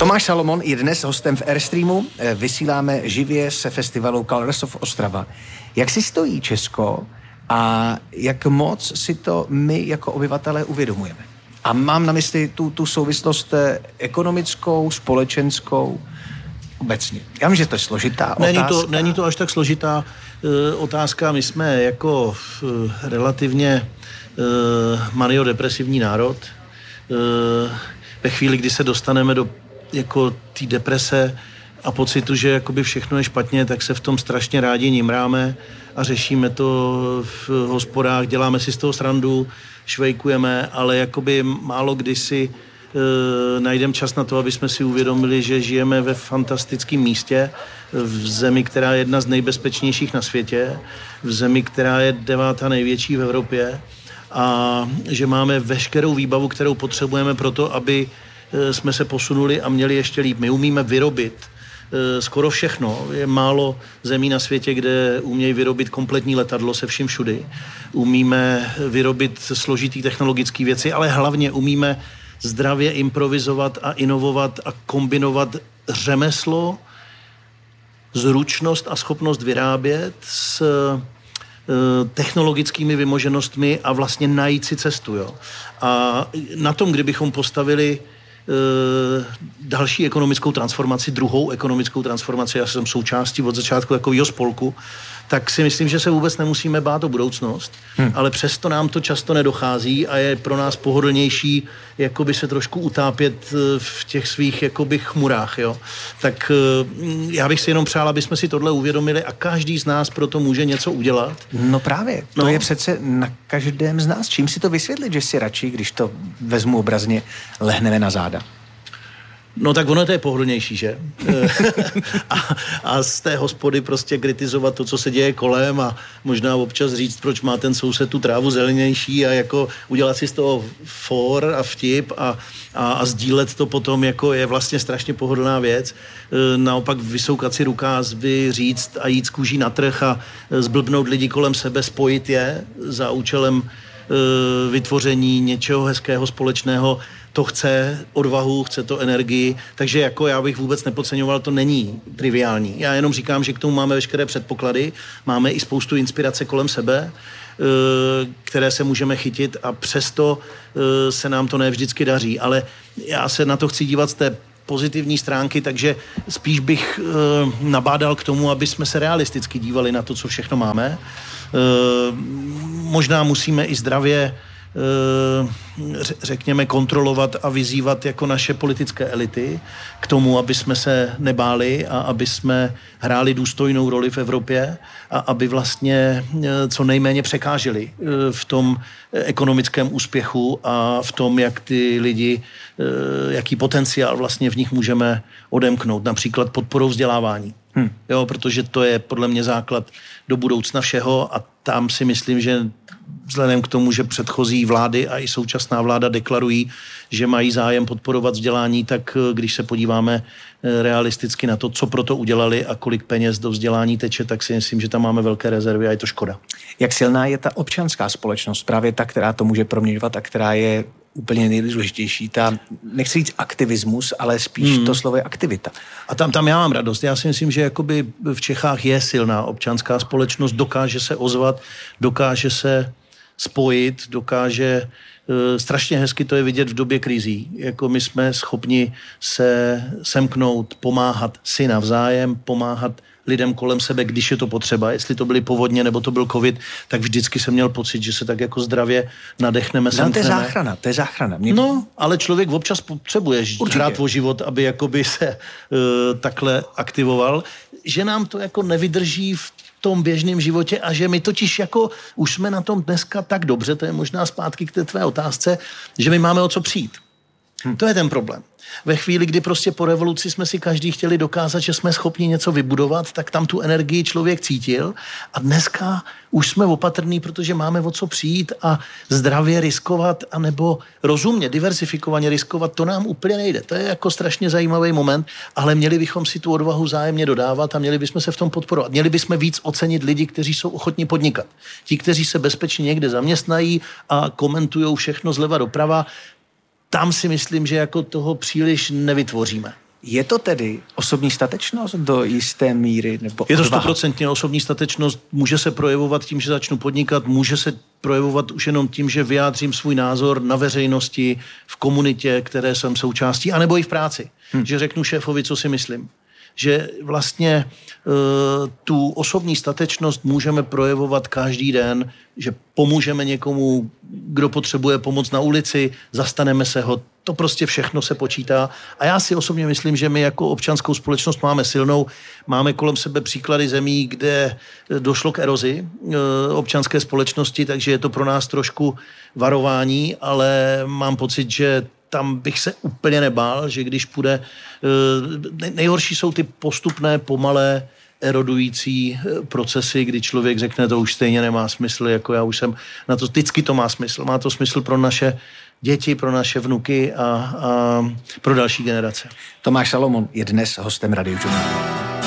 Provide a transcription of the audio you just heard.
Tomáš Salomon je dnes hostem v Airstreamu. Vysíláme živě se festivalu Colors of Ostrava. Jak si stojí Česko a jak moc si to my jako obyvatelé uvědomujeme? A mám na mysli tu souvislost ekonomickou, společenskou, obecně. Já vím, že to je složitá otázka. Není to až tak složitá otázka. My jsme jako relativně maniodepresivní národ. Ve chvíli, kdy se dostaneme do jako té deprese a pocitu, že jakoby všechno je špatně, tak se v tom strašně rádi nimráme a řešíme to v hospodách, děláme si z toho srandu, švejkujeme, ale jakoby málo kdy si najdeme čas na to, aby jsme si uvědomili, že žijeme ve fantastickém místě, v zemi, která je jedna z nejbezpečnějších na světě, v zemi, která je 9. největší v Evropě a že máme veškerou výbavu, kterou potřebujeme pro to, aby jsme se posunuli a měli ještě líp. My umíme vyrobit skoro všechno. Je málo zemí na světě, kde umějí vyrobit kompletní letadlo se vším všudy. Umíme vyrobit složitý technologické věci, ale hlavně umíme zdravě improvizovat a inovovat a kombinovat řemeslo, zručnost a schopnost vyrábět s technologickými vymoženostmi a vlastně najít si cestu. Jo. A na tom, kdybychom postavili další ekonomickou transformaci, druhou ekonomickou transformaci, já jsem součástí od začátku takového spolku, tak si myslím, že se vůbec nemusíme bát o budoucnost, ale přesto nám to často nedochází a je pro nás pohodlnější jakoby se trošku utápět v těch svých jakoby chmurách, jo. Tak já bych si jenom přál, aby jsme si tohle uvědomili a každý z nás proto může něco udělat. No právě, to je přece na každém z nás. Čím si to vysvětlit, že si radši, když to vezmu obrazně, lehneme na záda? No tak ono to je pohodlnější, že? a z té hospody prostě kritizovat to, co se děje kolem a možná občas říct, proč má ten soused tu trávu zelenější a jako udělat si z toho for a vtip a sdílet to potom jako je vlastně strašně pohodlná věc. Naopak vysoukat si rukázvy, říct a jít z kůží na trh a zblbnout lidi kolem sebe, spojit je za účelem vytvoření něčeho hezkého, společného. To chce odvahu, chce to energii, takže jako já bych vůbec nepodceňoval, to není triviální. Já jenom říkám, že k tomu máme veškeré předpoklady, máme i spoustu inspirace kolem sebe, které se můžeme chytit a přesto se nám to ne vždycky daří, ale já se na to chci dívat z té pozitivní stránky, takže spíš bych nabádal k tomu, aby jsme se realisticky dívali na to, co všechno máme. Možná musíme i zdravě řekněme, kontrolovat a vyzývat jako naše politické elity k tomu, aby jsme se nebáli a aby jsme hráli důstojnou roli v Evropě a aby vlastně co nejméně překáželi v tom ekonomickém úspěchu a v tom, jak ty lidi, jaký potenciál vlastně v nich můžeme odemknout. Například podporou vzdělávání. Jo, protože to je podle mě základ do budoucna všeho a tam si myslím, že vzhledem k tomu, že předchozí vlády a i současná vláda deklarují, že mají zájem podporovat vzdělání, tak když se podíváme realisticky na to, co proto udělali a kolik peněz do vzdělání teče, tak si myslím, že tam máme velké rezervy a je to škoda. Jak silná je ta občanská společnost, právě ta, která to může proměňovat a která je úplně nejdůležitější, ta, nechci říct aktivismus, ale spíš to slovo je aktivita. A tam já mám radost. Já si myslím, že jakoby v Čechách je silná občanská společnost, dokáže se ozvat, dokáže se spojit, dokáže, strašně hezky to je vidět v době krizí. Jako my jsme schopni se semknout, pomáhat si navzájem, pomáhat lidem kolem sebe, když je to potřeba. Jestli to byly povodně nebo to byl covid, tak vždycky jsem měl pocit, že se tak jako zdravě nadechneme, semkneme. To je záchrana. No, ale člověk občas potřebuje hrát o život, aby jakoby se takhle aktivoval, že nám to jako nevydrží v tom běžném životě a že my totiž jako už jsme na tom dneska tak dobře, to je možná zpátky k té tvé otázce, že my máme o co přijít. To je ten problém. Ve chvíli, kdy prostě po revoluci jsme si každý chtěli dokázat, že jsme schopni něco vybudovat, tak tam tu energii člověk cítil a dneska už jsme opatrní, protože máme o co přijít a zdravě riskovat anebo rozumně, diversifikovaně riskovat, to nám úplně nejde. To je jako strašně zajímavý moment, ale měli bychom si tu odvahu vzájemně dodávat a měli bychom se v tom podporovat. Měli bychom víc ocenit lidi, kteří jsou ochotní podnikat. Ti, kteří se bezpečně někde zaměstnají a komentujou všechno zleva doprava, tam si myslím, že jako toho příliš nevytvoříme. Je to tedy osobní statečnost do jisté míry? Nebo je to 100% osobní statečnost, může se projevovat tím, že začnu podnikat, může se projevovat už jenom tím, že vyjádřím svůj názor na veřejnosti, v komunitě, které jsem součástí, anebo i v práci. Že řeknu šéfovi, co si myslím. Že vlastně tu osobní statečnost můžeme projevovat každý den, že pomůžeme někomu, kdo potřebuje pomoc na ulici, zastaneme se ho, to prostě všechno se počítá. A já si osobně myslím, že my jako občanskou společnost máme silnou, máme kolem sebe příklady zemí, kde došlo k erozi občanské společnosti, takže je to pro nás trošku varování, ale mám pocit, že tam bych se úplně nebál, že když půjde... Nejhorší jsou ty postupné, pomalé, erodující procesy, kdy člověk řekne, to už stejně nemá smysl, jako já už jsem na to, vždycky to má smysl. Má to smysl pro naše děti, pro naše vnuky a pro další generace. Tomáš Salomon je dnes hostem Radiu Journal.